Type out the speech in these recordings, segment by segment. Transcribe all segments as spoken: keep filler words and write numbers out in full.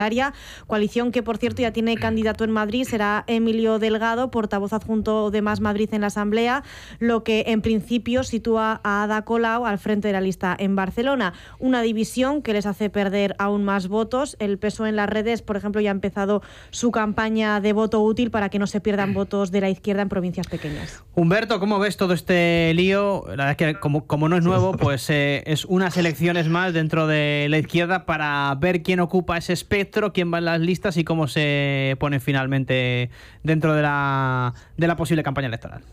Coalición que, por cierto, ya tiene candidato en Madrid, será Emilio Delgado, portavoz adjunto de Más Madrid en la Asamblea, lo que en principio sitúa a Ada Colau al frente de la lista en Barcelona. Una división que les hace perder aún más votos. El P S O E en las redes, por ejemplo, ya ha empezado su campaña de voto útil para que no se pierdan votos de la izquierda en provincias pequeñas. Humberto, ¿cómo ves todo este lío? La verdad es que como, como no es nuevo, pues eh, es unas elecciones más dentro de la izquierda para ver quién ocupa ese espectro, quién va en las listas y cómo se pone finalmente dentro de la, de la posible campaña electoral.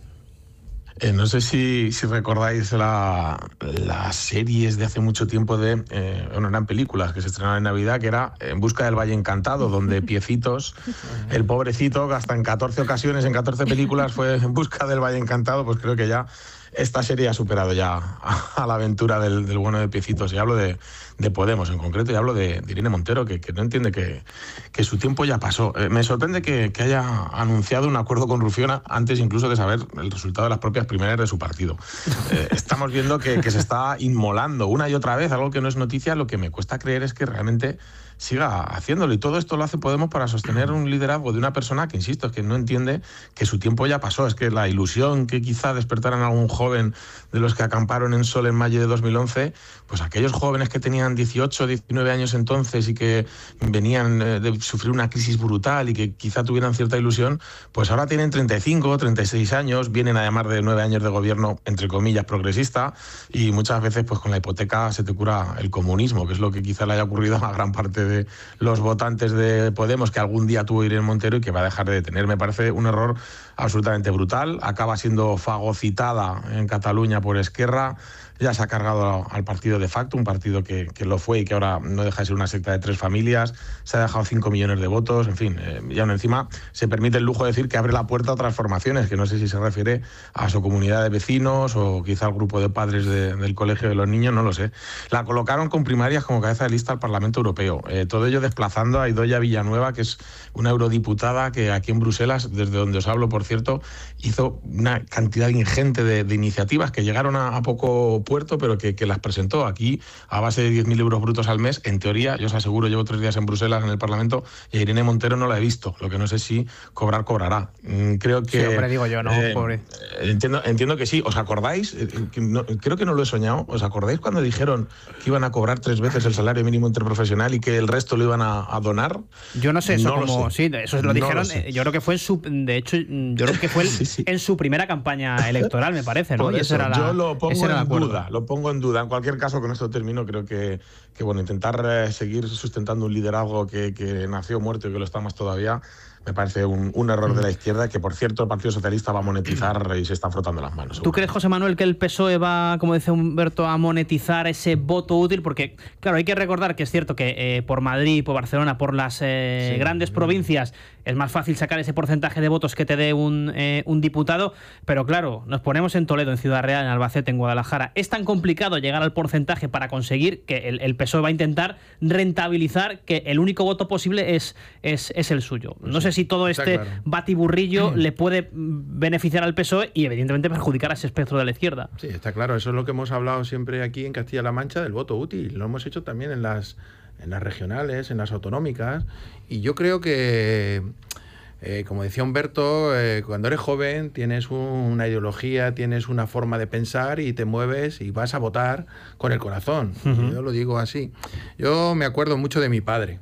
Eh, no sé si, si recordáis la, las series de hace mucho tiempo de, eh, bueno, eran películas que se estrenaban en Navidad, que era En busca del Valle Encantado, donde Piecitos, el pobrecito, que hasta en catorce ocasiones, en catorce películas fue En busca del Valle Encantado. Pues creo que ya esta serie ha superado ya a, a la aventura del, del bueno de Piecitos. Y hablo de, de Podemos en concreto, y hablo de, de Irene Montero, que, que no entiende que, que su tiempo ya pasó. Eh, me sorprende que, que haya anunciado un acuerdo con Rufiona antes incluso de saber el resultado de las propias primarias de su partido. Eh, estamos viendo que, que se está inmolando una y otra vez, algo que no es noticia. Lo que me cuesta creer es que realmente siga haciéndolo, y todo esto lo hace Podemos para sostener un liderazgo de una persona que, insisto, es que no entiende que su tiempo ya pasó. Es que la ilusión que quizá despertaran a algún joven de los que acamparon en Sol en mayo de dos mil once, pues aquellos jóvenes que tenían dieciocho, diecinueve años entonces y que venían de sufrir una crisis brutal y que quizá tuvieran cierta ilusión, pues ahora tienen treinta y cinco, treinta y seis años, vienen además de nueve años de gobierno, entre comillas, progresista, y muchas veces pues con la hipoteca se te cura el comunismo, que es lo que quizá le haya ocurrido a gran parte de los votantes de Podemos, que algún día tuvo Irene Montero y que va a dejar de tener. Me parece un error absolutamente brutal. Acaba siendo fagocitada en Cataluña por Esquerra. Ya se ha cargado al partido de facto, un partido que, que lo fue y que ahora no deja de ser una secta de tres familias. Se ha dejado cinco millones de votos, en fin. Eh, y aún encima se permite el lujo de decir que abre la puerta a otras formaciones, que no sé si se refiere a su comunidad de vecinos o quizá al grupo de padres de, del colegio de los niños, no lo sé. La colocaron con primarias como cabeza de lista al Parlamento Europeo. Eh, todo ello desplazando a Idoia Villanueva, que es una eurodiputada que aquí en Bruselas, desde donde os hablo, por cierto, hizo una cantidad ingente de, de iniciativas que llegaron a, a poco puerto, pero que, que las presentó aquí a base de diez mil euros brutos al mes. En teoría, yo os aseguro, llevo tres días en Bruselas, en el Parlamento, y a Irene Montero no la he visto. Lo que no sé si cobrar, cobrará. Creo que... Sí, hombre, digo yo, no, eh, pobre. Entiendo, entiendo que sí. ¿Os acordáis? No, creo que no lo he soñado. ¿Os acordáis cuando dijeron que iban a cobrar tres veces el salario mínimo interprofesional y que el resto lo iban a, a donar? Yo no sé eso, no como... Lo sé. Sí, eso lo dijeron. No lo yo creo que fue en su... De hecho, yo creo que fue el, sí, sí. en su primera campaña electoral, me parece, ¿no? Por eso, era la, yo lo pongo en duda. duda, lo pongo en duda. En cualquier caso, con esto termino, creo que, que bueno, intentar eh, seguir sustentando un liderazgo que, que nació muerto y que lo está más todavía, me parece un, un error de la izquierda, que por cierto el Partido Socialista va a monetizar y se está frotando las manos. ¿Tú crees, José Manuel, que el P S O E va, como dice Humberto, a monetizar ese voto útil? Porque, claro, hay que recordar que es cierto que eh, por Madrid, por Barcelona, por las eh, sí, grandes provincias es más fácil sacar ese porcentaje de votos que te dé un, eh, un diputado, pero claro, nos ponemos en Toledo, en Ciudad Real, en Albacete, en Guadalajara. Es tan complicado llegar al porcentaje para conseguir que el, el P S O E va a intentar rentabilizar que el único voto posible es, es, es el suyo. No sé si todo este claro. batiburrillo le puede beneficiar al P S O E y evidentemente perjudicar a ese espectro de la izquierda. Sí, está claro. Eso es lo que hemos hablado siempre aquí en Castilla-La Mancha del voto útil. Lo hemos hecho también en las, en las regionales, en las autonómicas. Y yo creo que, eh, como decía Humberto, eh, cuando eres joven tienes un, una ideología, tienes una forma de pensar y te mueves y vas a votar con el corazón. Uh-huh. Yo lo digo así. Yo me acuerdo mucho de mi padre.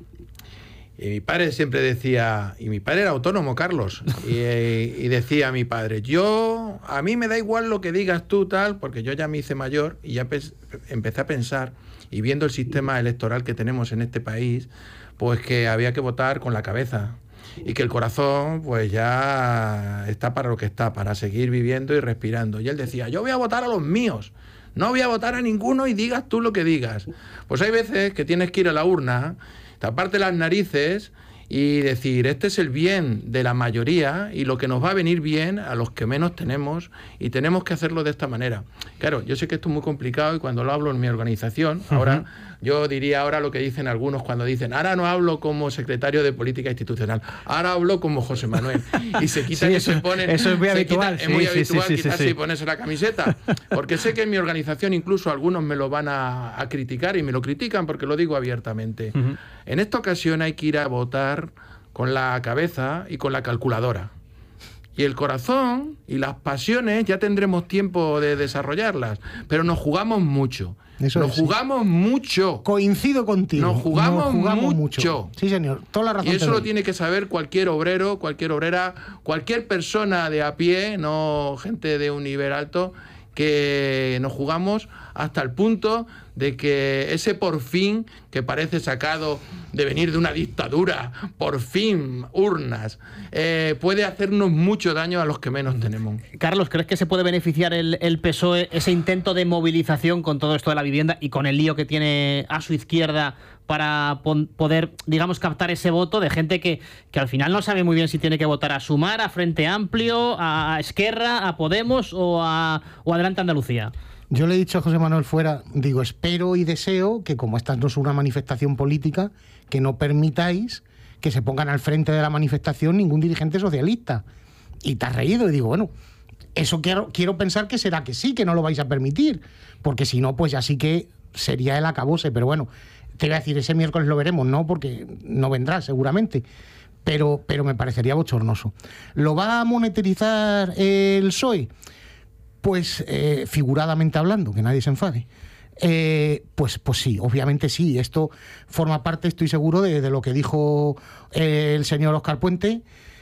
Y mi padre siempre decía, y mi padre era autónomo, Carlos, y, y decía a mi padre, yo, a mí me da igual lo que digas tú, tal, porque yo ya me hice mayor y ya pe- empecé a pensar, y viendo el sistema electoral que tenemos en este país, pues que había que votar con la cabeza, y que el corazón pues ya está para lo que está, para seguir viviendo y respirando. Y él decía, yo voy a votar a los míos, no voy a votar a ninguno y digas tú lo que digas. Pues hay veces que tienes que ir a la urna, taparte las narices y decir, este es el bien de la mayoría y lo que nos va a venir bien a los que menos tenemos, y tenemos que hacerlo de esta manera. Claro, yo sé que esto es muy complicado y cuando lo hablo en mi organización, uh-huh. ahora yo diría ahora lo que dicen algunos cuando dicen, ahora no hablo como secretario de Política Institucional, ahora hablo como José Manuel, y se quitan sí, y se ponen... Eso es muy habitual. Quitan, sí, es muy sí, habitual sí, sí, quitarse sí. y ponerse la camiseta, porque sé que en mi organización incluso algunos me lo van a, a criticar y me lo critican porque lo digo abiertamente. Uh-huh. En esta ocasión hay que ir a votar con la cabeza y con la calculadora. Y el corazón y las pasiones ya tendremos tiempo de desarrollarlas, pero nos jugamos mucho. Eso nos es, jugamos sí. mucho. Coincido contigo. Nos jugamos, nos jugamos mucho. mucho. Sí, señor. Toda la razón. Y eso lo tiene que saber cualquier obrero, cualquier obrera, cualquier persona de a pie, no gente de un nivel alto, que nos jugamos hasta el punto de que ese por fin, que parece sacado de venir de una dictadura, por fin, urnas, eh, puede hacernos mucho daño a los que menos tenemos. Carlos, ¿crees que se puede beneficiar el, el P S O E, ese intento de movilización con todo esto de la vivienda y con el lío que tiene a su izquierda para poder, digamos, captar ese voto de gente que, que al final no sabe muy bien si tiene que votar a Sumar, a Frente Amplio, a Esquerra, a Podemos o a o Adelante Andalucía? Yo le he dicho a José Manuel fuera, digo, espero y deseo que, como esta no es una manifestación política, que no permitáis que se pongan al frente de la manifestación ningún dirigente socialista. Y te has reído y digo, bueno, eso quiero, quiero pensar que será que sí, que no lo vais a permitir, porque si no, pues ya sí que sería el acabose. Pero bueno, te voy a decir, ese miércoles lo veremos, ¿no? Porque no vendrá seguramente. Pero, pero me parecería bochornoso. ¿Lo va a monetarizar el P S O E? Pues eh, figuradamente hablando, que nadie se enfade. Eh, pues, pues sí, obviamente sí. Esto forma parte, estoy seguro, de, de lo que dijo el señor Óscar Puente,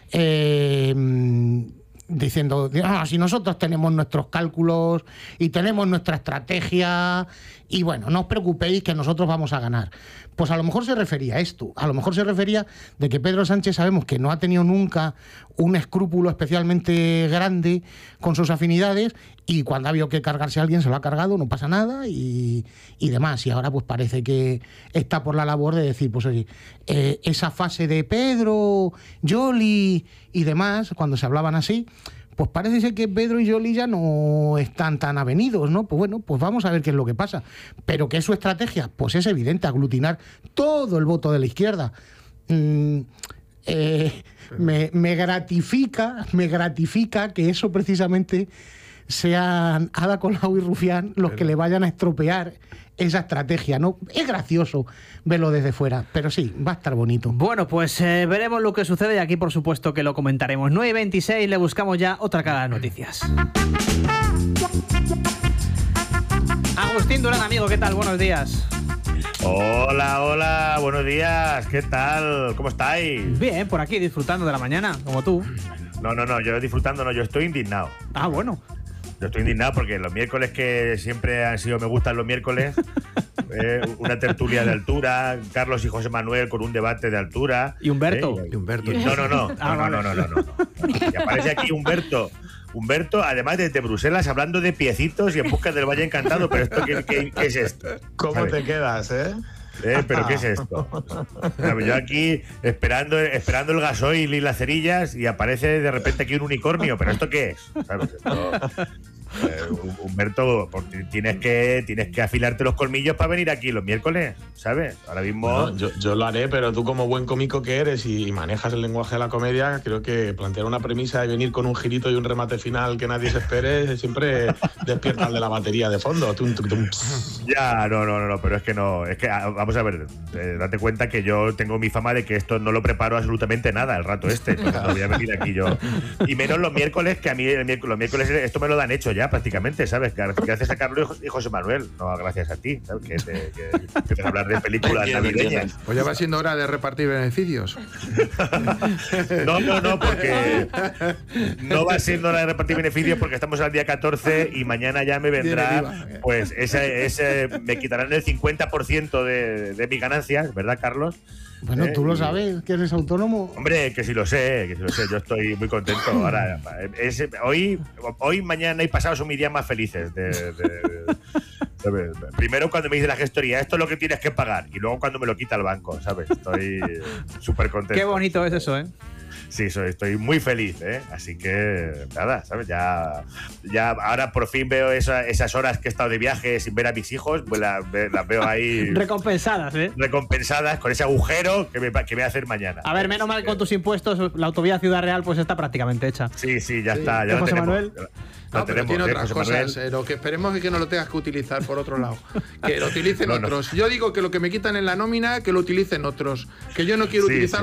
eh, diciendo, ah, si nosotros tenemos nuestros cálculos y tenemos nuestra estrategia, y bueno, no os preocupéis que nosotros vamos a ganar. Pues a lo mejor se refería a esto, a lo mejor se refería de que Pedro Sánchez sabemos que no ha tenido nunca un escrúpulo especialmente grande con sus afinidades, y cuando ha habido que cargarse a alguien se lo ha cargado, no pasa nada y, y demás. Y ahora pues parece que está por la labor de decir, pues oye, eh, esa fase de Pedro, Yoli y demás, cuando se hablaban así, pues parece ser que Pedro y Yoli ya no están tan avenidos, ¿no? Pues bueno, pues vamos a ver qué es lo que pasa. Pero ¿qué es su estrategia? Pues es evidente, aglutinar todo el voto de la izquierda. Mm, eh, me, me gratifica, me gratifica que eso precisamente sean Ada Colau y Rufián los que le vayan a estropear esa estrategia, ¿no? Es gracioso verlo desde fuera, pero sí, va a estar bonito. Bueno, pues eh, veremos lo que sucede y aquí por supuesto que lo comentaremos. nueve y veintiséis, le buscamos ya otra cara de noticias. Agustín Durán, amigo, ¿qué tal? Buenos días. Hola, hola, buenos días, ¿qué tal? ¿Cómo estáis? Bien, por aquí disfrutando de la mañana, como tú. No, no, no, yo disfrutando no, yo estoy indignado. Ah, bueno. Yo estoy indignado porque los miércoles, que siempre han sido, me gustan los miércoles, eh, una tertulia de altura, Carlos y José Manuel con un debate de altura. ¿Y Humberto? Eh, y Humberto. Y, no, no, no, no, ah, no, no, no, no, no, no. Y aparece aquí Humberto, Humberto, además desde Bruselas, hablando de piecitos y en busca del Valle Encantado, pero esto, ¿qué, qué, qué es esto? ¿Cómo ¿sabes? te quedas, eh? ¿Eh? ¿Pero qué es esto? Yo aquí esperando, esperando el gasoil y las cerillas y aparece de repente aquí un unicornio, ¿pero esto qué es? ¿Sabes? Esto, eh, Humberto, tienes que, tienes que afilarte los colmillos para venir aquí los miércoles, ¿sabes? Ahora mismo... Bueno, yo, yo lo haré, pero tú como buen cómico que eres y manejas el lenguaje de la comedia, creo que plantear una premisa de venir con un girito y un remate final que nadie se espere siempre despierta el de la batería de fondo. Tum, tum, tum. Ya, no, no, no, no, pero es que no, es que vamos a ver, eh, date cuenta que yo tengo mi fama de que esto no lo preparo absolutamente nada el rato este, entonces no voy a venir aquí yo. Y menos los miércoles, que a mí el miércoles, los miércoles esto me lo dan hecho ya prácticamente, ¿sabes? Gracias a Carlos y José Manuel, no gracias a ti, ¿sabes? Que te, que, que te hablar de películas navideñas. Pues ya va siendo hora de repartir beneficios. No, no, no, porque no va siendo hora de repartir beneficios porque estamos al día catorce y mañana ya me vendrá, pues ese, ese me quitarán el cincuenta por ciento de, de mis ganancias, ¿verdad, Carlos? Bueno, ¿Eh? tú lo sabes, que eres autónomo. Hombre, que sí lo sé, que sí lo sé. Yo estoy muy contento. Ahora, es, hoy, hoy, mañana y pasado son mis días más felices de, de, ¿sabes? Primero cuando me dice la gestoría, esto es lo que tienes que pagar, y luego cuando me lo quita el banco, ¿sabes? Estoy súper contento. Qué bonito es eso, ¿eh? Sí, soy, estoy muy feliz, ¿eh? Así que, nada, ¿sabes? Ya, ya ahora por fin veo esa, esas horas que he estado de viaje sin ver a mis hijos, pues las, las veo ahí... recompensadas, ¿eh? Recompensadas con ese agujero que me, que me voy a hacer mañana. A ver, menos mal que con tus impuestos la autovía Ciudad Real pues está prácticamente hecha. Sí, sí, ya sí. está. Ya José tenemos, Manuel? ya, No, lo pero tenemos, tiene ¿eh, otras José cosas. Manuel? Eh, lo que esperemos es que no lo tengas que utilizar por otro lado. Que lo utilicen No, no. otros. Yo digo que lo que me quitan en la nómina, que lo utilicen otros. Que yo no quiero Sí, utilizar